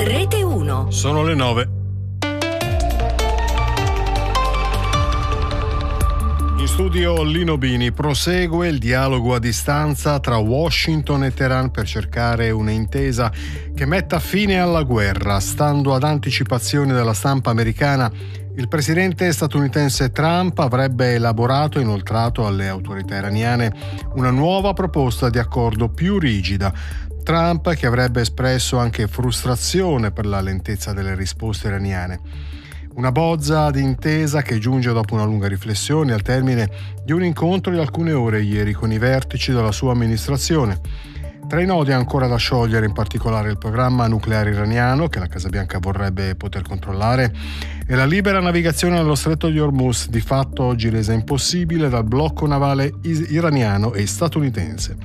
Rete 1. Sono le 9. In studio Lino Bini. Prosegue il dialogo a distanza tra Washington e Teheran per cercare un'intesa che metta fine alla guerra. Stando ad anticipazioni della stampa americana, il presidente statunitense Trump avrebbe elaborato e inoltrato alle autorità iraniane una nuova proposta di accordo più rigida. Trump che avrebbe espresso anche frustrazione per la lentezza delle risposte iraniane. Una bozza di intesa che giunge dopo una lunga riflessione al termine di un incontro di alcune ore ieri con i vertici della sua amministrazione. Tra i nodi ancora da sciogliere in particolare il programma nucleare iraniano, che la Casa Bianca vorrebbe poter controllare, e la libera navigazione nello stretto di Hormuz, di fatto oggi resa impossibile dal blocco navale iraniano e statunitense.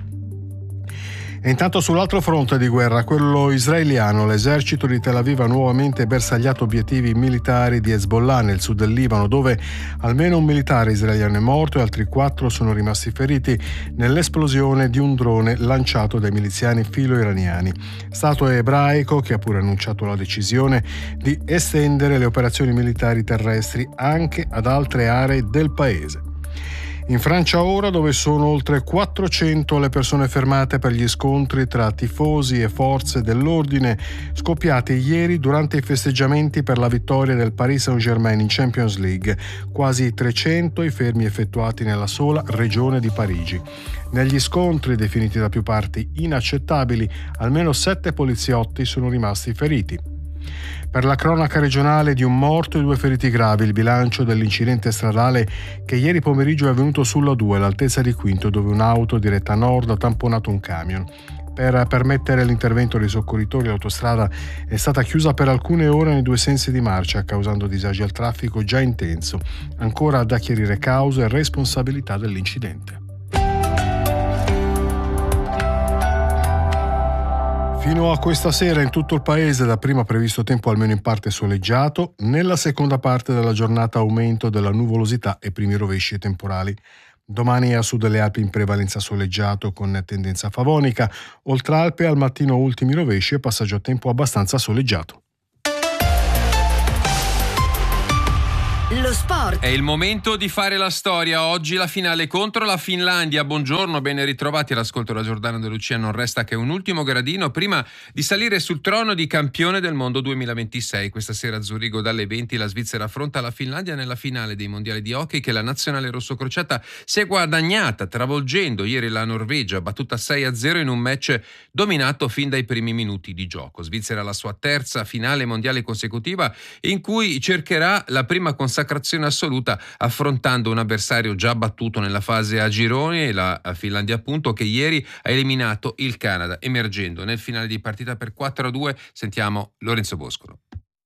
E intanto sull'altro fronte di guerra, quello israeliano, l'esercito di Tel Aviv ha nuovamente bersagliato obiettivi militari di Hezbollah nel sud del Libano, dove almeno un militare israeliano è morto e altri 4 sono rimasti feriti nell'esplosione di un drone lanciato dai miliziani filo-iraniani. Stato ebraico che ha pure annunciato la decisione di estendere le operazioni militari terrestri anche ad altre aree del paese. In Francia ora, dove sono oltre 400 le persone fermate per gli scontri tra tifosi e forze dell'ordine scoppiati ieri durante i festeggiamenti per la vittoria del Paris Saint-Germain in Champions League, quasi 300 i fermi effettuati nella sola regione di Parigi. Negli scontri, definiti da più parti inaccettabili, almeno 7 poliziotti sono rimasti feriti. Per la cronaca regionale, di un morto e 2 feriti gravi, il bilancio dell'incidente stradale che ieri pomeriggio è avvenuto sulla 2 all'altezza di Quinto, dove un'auto diretta a nord ha tamponato un camion. Per permettere l'intervento dei soccorritori, l'autostrada è stata chiusa per alcune ore nei 2 sensi di marcia, causando disagi al traffico già intenso. Ancora da chiarire cause e responsabilità dell'incidente. Fino a questa sera in tutto il paese dapprima previsto tempo almeno in parte soleggiato, nella seconda parte della giornata aumento della nuvolosità e primi rovesci temporali. Domani a sud delle Alpi in prevalenza soleggiato con tendenza favonica, oltre Alpe al mattino ultimi rovesci e passaggio a tempo abbastanza soleggiato. Lo sport. È il momento di fare la storia. Oggi la finale contro la Finlandia. Buongiorno, ben ritrovati all'ascolto da Giordano De Lucia. Non resta che un ultimo gradino prima di salire sul trono di campione del mondo 2026. Questa sera a Zurigo dalle 20 la Svizzera affronta la Finlandia nella finale dei mondiali di hockey che la nazionale rossocrociata si è guadagnata travolgendo ieri la Norvegia, battuta 6-0 in un match dominato fin dai primi minuti di gioco. Svizzera la sua terza finale mondiale consecutiva in cui cercherà la prima consacrazione assoluta affrontando un avversario già battuto nella fase a gironi, la Finlandia appunto, che ieri ha eliminato il Canada emergendo nel finale di partita per 4-2. Sentiamo Lorenzo Boscolo.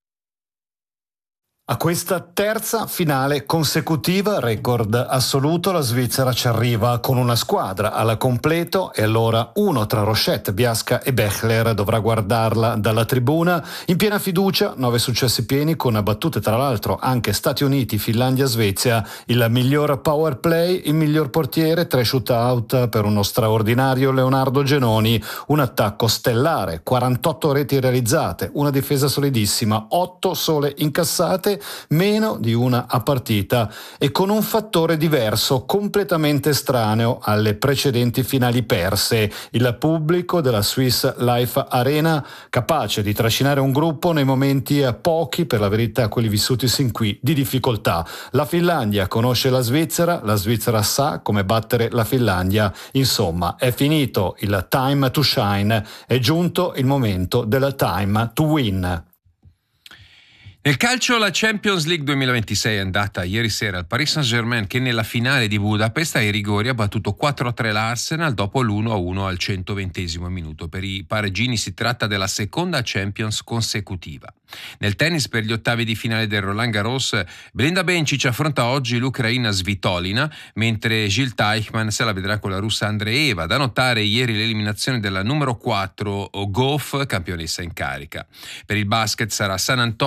A questa terza finale consecutiva, record assoluto, la Svizzera ci arriva con una squadra alla completo e allora uno tra Rochette, Biasca e Bechler dovrà guardarla dalla tribuna in piena fiducia, 9 successi pieni con battute tra l'altro anche Stati Uniti, Finlandia, Svezia, il miglior power play, il miglior portiere, 3 shootout per uno straordinario Leonardo Genoni, un attacco stellare, 48 reti realizzate, una difesa solidissima, 8 sole incassate, meno di una a partita e con un fattore diverso, completamente estraneo alle precedenti finali perse, il pubblico della Swiss Life Arena capace di trascinare un gruppo nei momenti pochi, per la verità quelli vissuti sin qui, di difficoltà. La Finlandia conosce la Svizzera sa come battere la Finlandia, insomma è finito il time to shine, è giunto il momento del time to win. Nel calcio la Champions League 2026 è andata ieri sera al Paris Saint-Germain che nella finale di Budapest ai rigori ha battuto 4-3 l'Arsenal dopo l'1-1 al 120° minuto. Per i parigini si tratta della seconda Champions consecutiva. Nel tennis per gli ottavi di finale del Roland Garros, Belinda Bencic affronta oggi l'ucraina Svitolina, mentre Gilles Teichmann se la vedrà con la russa Andreeva. Da notare ieri l'eliminazione della numero 4 Gauff, campionessa in carica. Per il basket sarà San Antonio New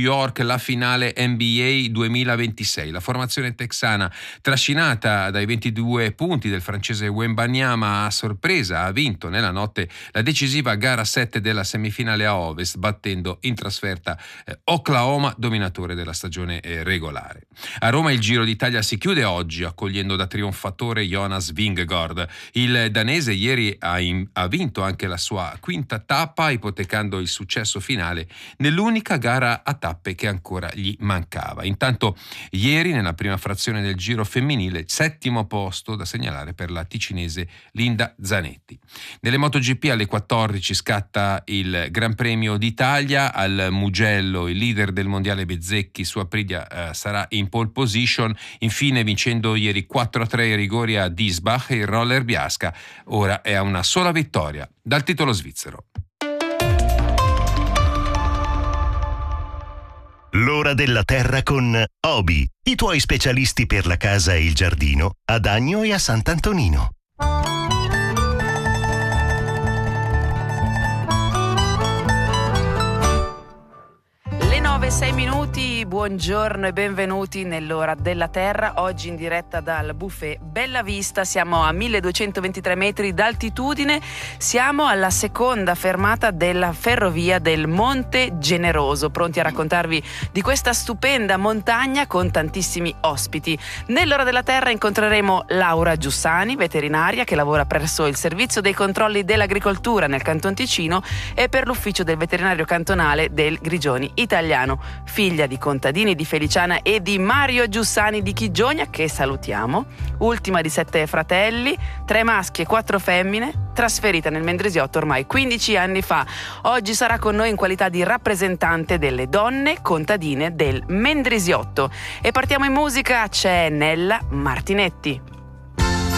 York la finale NBA 2026. La formazione texana, trascinata dai 22 punti del francese Wembanyama, a sorpresa ha vinto nella notte la decisiva gara 7 della semifinale a Ovest, battendo in trasferta Oklahoma, dominatore della stagione regolare. A Roma il Giro d'Italia si chiude oggi, accogliendo da trionfatore Jonas Vingegaard. Il danese ieri ha vinto anche la sua quinta tappa, ipotecando il successo finale nell'unica gara a tappe che ancora gli mancava. Intanto ieri, nella prima frazione del Giro femminile, 7° posto da segnalare per la ticinese Linda Zanetti. Nelle MotoGP alle 14 scatta il Gran Premio d'Italia. Al Mugello il leader del mondiale Bezzecchi su Aprilia sarà in pole position. Infine, vincendo ieri 4-3 i rigori a Diesbach, il roller Biasca ora è a una sola vittoria dal titolo svizzero. L'ora della terra con Obi, i tuoi specialisti per la casa e il giardino, ad Agno e a Sant'Antonino. Le 9:06, buongiorno e benvenuti nell'ora della terra, oggi in diretta dal buffet Bella Vista. Siamo a 1223 metri d'altitudine, siamo alla seconda fermata della ferrovia del Monte Generoso, pronti a raccontarvi di questa stupenda montagna con tantissimi ospiti. Nell'ora della terra incontreremo Laura Giussani, veterinaria che lavora presso il servizio dei controlli dell'agricoltura nel Canton Ticino e per l'ufficio del veterinario cantonale del Grigioni Italiano, figlia di contadini di Feliciana e di Mario Giussani di Chigionia, che salutiamo, ultima di 7 fratelli, 3 maschi e 4 femmine, trasferita nel Mendrisiotto ormai 15 anni fa. Oggi sarà con noi in qualità di rappresentante delle donne contadine del Mendrisiotto. E partiamo in musica, c'è Nella Martinetti.